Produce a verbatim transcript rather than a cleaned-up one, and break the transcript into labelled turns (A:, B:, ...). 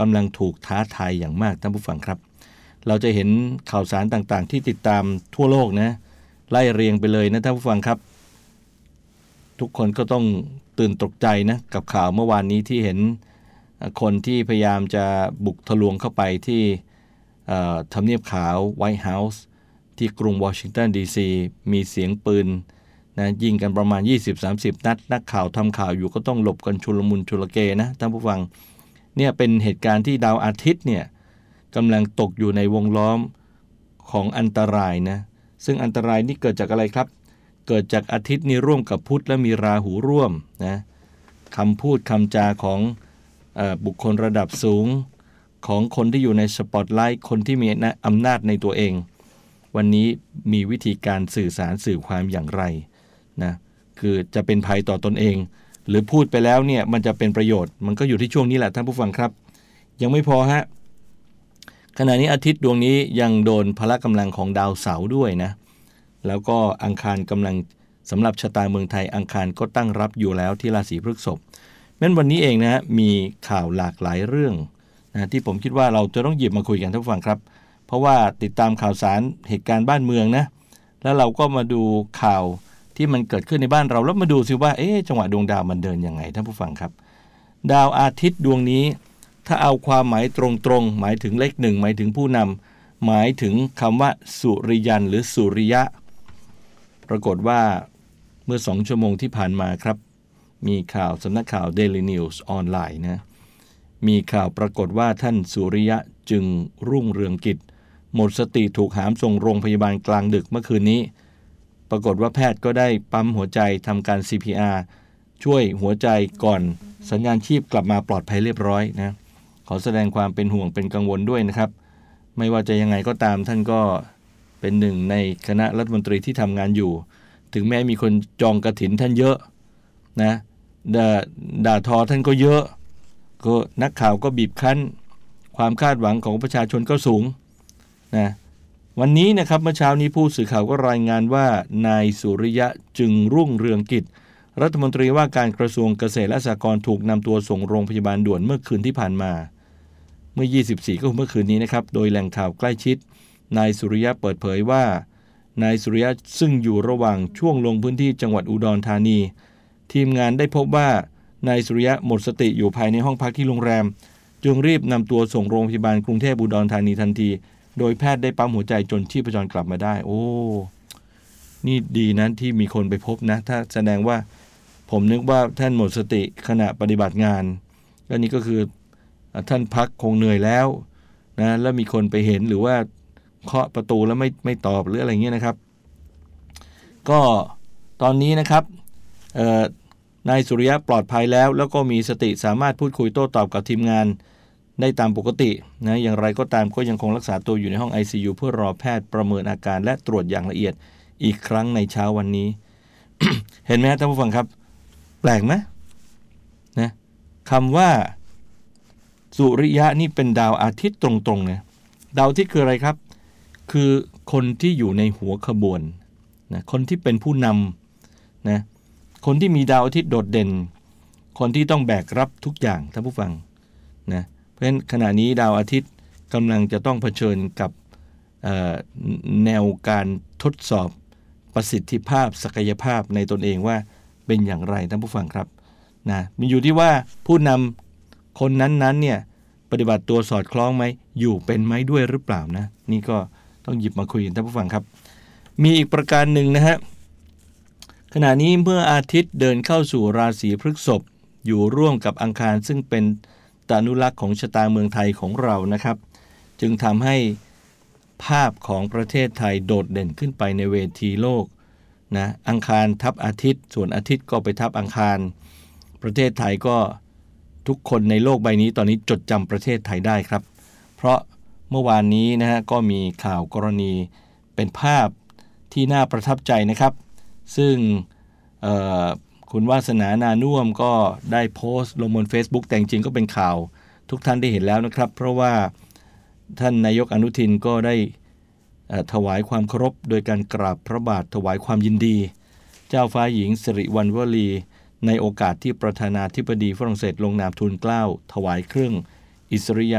A: กำลังถูกท้าทายอย่างมากท่านผู้ฟังครับเราจะเห็นข่าวสารต่างๆที่ติดตามทั่วโลกนะไล่เรียงไปเลยนะท่านผู้ฟังครับทุกคนก็ต้องตื่นตกใจนะกับข่าวเมื่อวานนี้ที่เห็นคนที่พยายามจะบุกทะลวงเข้าไปที่ทำเนียบขาวไวท์เฮาส์ที่กรุงวอชิงตันดีซีมีเสียงปืนนะยิงกันประมาณ ยี่สิบถึงสามสิบ นัดนักข่าวทำข่าวอยู่ก็ต้องหลบกันชุลมุนชุลเกนะท่านผู้ฟังเนี่ยเป็นเหตุการณ์ที่ดาวอาทิตย์เนี่ยกำลังตกอยู่ในวงล้อมของอันตรายนะซึ่งอันตรายนี่เกิดจากอะไรครับเกิดจากอาทิตย์นี่ร่วมกับพุธและมีราหูร่วมนะคำพูดคำจาของเอ่อบุคคลระดับสูงของคนที่อยู่ในสปอตไลท์คนที่มีอำนาจในตัวเองวันนี้มีวิธีการสื่อสารสื่อความอย่างไรนะคือจะเป็นภัยต่อตนเองหรือพูดไปแล้วเนี่ยมันจะเป็นประโยชน์มันก็อยู่ที่ช่วงนี้แหละท่านผู้ฟังครับยังไม่พอฮะขณะนี้อาทิตย์ดวงนี้ยังโดนพละกำลังของดาวเสาร์ด้วยนะแล้วก็อังคารกำลังสำหรับชะตาเมืองไทยอังคารก็ตั้งรับอยู่แล้วที่ราศีพฤษภงั้นวันนี้เองนะมีข่าวหลากหลายเรื่องนะที่ผมคิดว่าเราจะต้องหยิบมาคุยกันท่านผู้ฟังครับเพราะว่าติดตามข่าวสารเหตุการณ์บ้านเมืองนะแล้วเราก็มาดูข่าวที่มันเกิดขึ้นในบ้านเราแล้วมาดูซิว่าเอ๊ะจังหวะดวงดาวมันเดินยังไงท่านผู้ฟังครับดาวอาทิตย์ดวงนี้ถ้าเอาความหมายตรงๆหมายถึงเลขหนึ่งหมายถึงผู้นำหมายถึงคำว่าสุริยันหรือสุริยะปรากฏว่าเมื่อสองชั่วโมงที่ผ่านมาครับมีข่าวสำนักข่าว Daily News ออนไลน์นะมีข่าวปรากฏว่าท่านสุริยะจึงรุ่งเรืองกิจหมดสติถูกหามส่งโรงพยาบาลกลางดึกเมื่อคืนนี้ปรากฏว่าแพทย์ก็ได้ปั๊มหัวใจทำการ ซี พี อาร์ ช่วยหัวใจก่อนสัญญาณชีพกลับมาปลอดภัยเรียบร้อยนะขอแสดงความเป็นห่วงเป็นกังวลด้วยนะครับไม่ว่าจะยังไงก็ตามท่านก็เป็นหนึ่งในคณะรัฐมนตรีที่ทำงานอยู่ถึงแม้มีคนจองกฐินท่านเยอะนะด่าด่าทอท่านก็เยอะก็นักข่าวก็บีบคั้นความคาดหวังของประชาชนก็สูงนะวันนี้นะครับเมื่อเช้านี้ผู้สื่อข่าวก็รายงานว่านายสุริยะจึงรุ่งเรืองกิจรัฐมนตรีว่าการกระทรวงเกษตรและสหกรณ์ถูกนำตัวส่งโรงพยาบาลด่วนเมื่อคืนที่ผ่านมาเมื่อยี่สิบสี่ก็คือเมื่อคืนนี้นะครับโดยแหล่งข่าวใกล้ชิดนายสุริยะเปิดเผยว่านายสุริยะซึ่งอยู่ระหว่างช่วงลงพื้นที่จังหวัดอุดรธานีทีมงานได้พบว่านายสุริยะหมดสติอยู่ภายในห้องพักที่โรงแรมจึงรีบนำตัวส่งโรงพยาบาลกรุงเทพอุดรธานีทันทีโดยแพทย์ได้ปั๊มหัวใจจนชีพจรกลับมาได้โอ้นี่ดีนะที่มีคนไปพบนะถ้าแสดงว่าผมนึกว่าท่านหมดสติขณะปฏิบัติงานแล้วนี่ก็คือท่านพักคงเหนื่อยแล้วนะแล้วมีคนไปเห็นหรือว่าเคาะประตูแล้วไม่ไม่ตอบหรืออะไรเงี้ยนะครับก็ตอนนี้นะครับนายสุริยะปลอดภัยแล้วแล้วก็มีสติสามารถพูดคุยโต้ตอบกับทีมงานได้ตามปกตินะอย่างไรก็ตามก็ยังคงรักษาตัวอยู่ในห้อง ไอ ซี ยู เพื่อรอแพทย์ประเมินอาการและตรวจอย่างละเอียดอีกครั้งในเช้าวันนี้ เห็นไหมครับท่านผู้ฟังครับแปลกไหมนะคำว่าสุริยะนี่เป็นดาวอาทิตย์ตรงๆเนี่ยดาวอาทิตย์คืออะไรครับคือคนที่อยู่ในหัวขบวนนะคนที่เป็นผู้นำนะคนที่มีดาวอาทิตย์โดดเด่นคนที่ต้องแบกรับทุกอย่างท่านผู้ฟังนะเพราะฉะนั้นขณะนี้ดาวอาทิตย์กำลังจะต้องเผชิญกับแนวการทดสอบประสิทธิภาพศักยภาพในตนเองว่าเป็นอย่างไรท่านผู้ฟังครับนะมันอยู่ที่ว่าผู้นำคนนั้นๆเนี่ยปฏิบัติตัวสอดคล้องไหมอยู่เป็นไหมด้วยหรือเปล่านะนี่ก็ต้องหยิบมาคุยกันท่านผู้ฟังครับมีอีกประการหนึ่งนะฮะขณะนี้เมื่ออาทิตย์เดินเข้าสู่ราศีพฤษภอยู่ร่วมกับอังคารซึ่งเป็นตานุลักษณ์ของชะตาเมืองไทยของเรานะครับจึงทำให้ภาพของประเทศไทยโดดเด่นขึ้นไปในเวทีโลกนะอังคารทับอาทิตย์ส่วนอาทิตย์ก็ไปทับอังคารประเทศไทยก็ทุกคนในโลกใบนี้ตอนนี้จดจำประเทศไทยได้ครับเพราะเมื่อวานนี้นะฮะก็มีข่าวกรณีเป็นภาพที่น่าประทับใจนะครับซึ่งคุณวาสนานานุ่มก็ได้โพสต์ลงบน Facebook แต่จริงๆก็เป็นข่าวทุกท่านได้เห็นแล้วนะครับเพราะว่าท่านนายกอนุทินก็ได้ถวายความเคารพโดยการกราบพระบาทถวายความยินดีเจ้าฟ้าหญิงสิริวัณวลีในโอกาสที่ประธานาธิบดีฝรั่งเศสลงนามทูลเกล้าถวายเครื่องอิสริยา